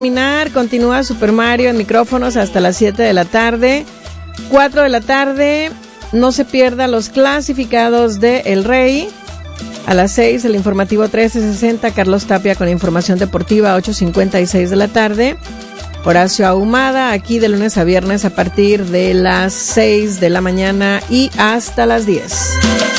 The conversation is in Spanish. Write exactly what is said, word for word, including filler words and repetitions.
terminar, continúa Super Mario en micrófonos hasta las siete de la tarde. cuatro de la tarde, no se pierda los clasificados de El Rey. A las seis, el informativo trece sesenta, Carlos Tapia con información deportiva, ocho cincuenta y seis de la tarde. Horacio Ahumada, aquí de lunes a viernes a partir de las seis de la mañana y hasta las diez.